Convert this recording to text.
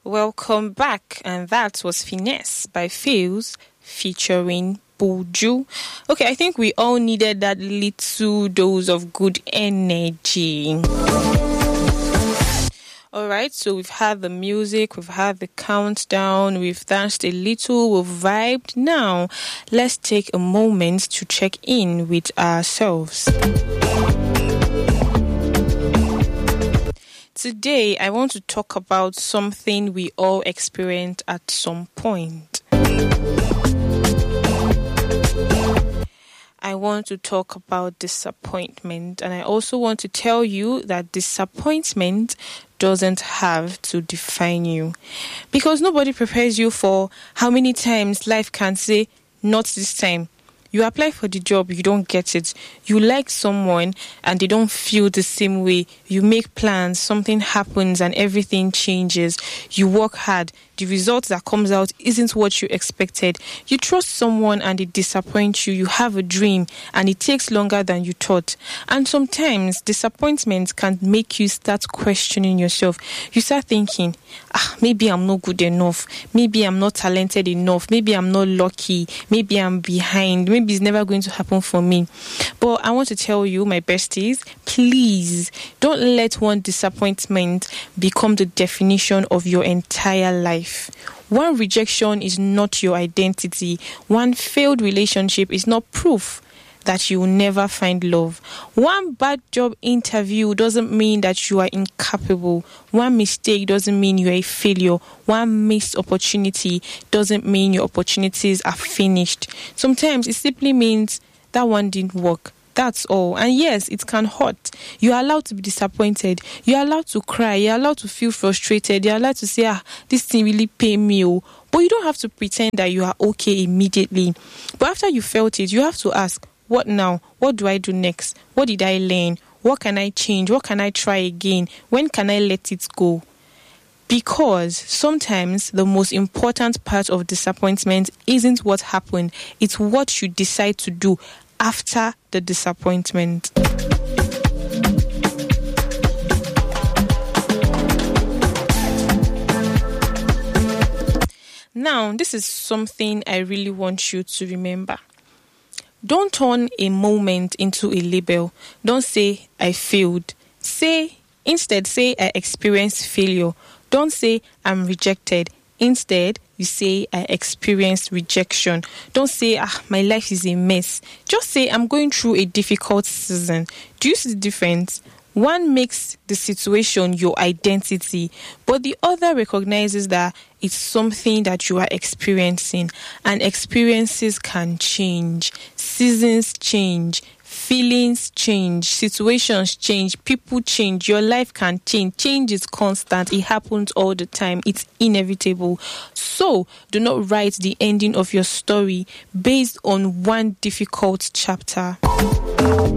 Welcome back, and that was Finesse by Fields featuring Buju. Okay, I think we all needed that little dose of good energy. Alright, so we've had the music, we've had the countdown, we've danced a little, we've vibed. Now, let's take a moment to check in with ourselves. Today, I want to talk about something we all experience at some point. I want to talk about disappointment, and I also want to tell you that disappointment doesn't have to define you, because nobody prepares you for how many times life can say, not this time. You apply for the job, you don't get it. You like someone and they don't feel the same way. You make plans, something happens and everything changes. You work hard. The result that comes out isn't what you expected. You trust someone and they disappoint you. You have a dream and it takes longer than you thought. And sometimes disappointment can make you start questioning yourself. You start thinking, maybe I'm not good enough. Maybe I'm not talented enough. Maybe I'm not lucky. Maybe I'm behind. Maybe it's never going to happen for me. But I want to tell you, my besties, please don't let one disappointment become the definition of your entire life. One rejection is not your identity. One failed relationship is not proof that you will never find love. One bad job interview doesn't mean that you are incapable. One mistake doesn't mean you are a failure. One missed opportunity doesn't mean your opportunities are finished. Sometimes it simply means that one didn't work. That's all. And yes, it can hurt. You are allowed to be disappointed. You are allowed to cry. You are allowed to feel frustrated. You are allowed to say, this thing really paid me. But you don't have to pretend that you are okay immediately. But after you felt it, you have to ask, what now? What do I do next? What did I learn? What can I change? What can I try again? When can I let it go? Because sometimes the most important part of disappointment isn't what happened. It's what you decide to do after the disappointment. Now, this is something I really want you to remember. Don't turn a moment into a label. Don't say, I failed. Instead, say, I experienced failure. Don't say, I'm rejected. Instead, you say, I experienced rejection. Don't say, my life is a mess. Just say, I'm going through a difficult season. Do you see the difference? One makes the situation your identity, but the other recognizes that it's something that you are experiencing, and experiences can change. Seasons change. Feelings change, situations change, people change, your life can change. Change is constant. It happens all the time. It's inevitable. So, do not write the ending of your story based on one difficult chapter.